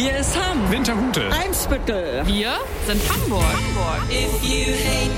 Hier ist Hamm. Winterhude. Eimsbüttel. Wir sind Hamburg. If you hate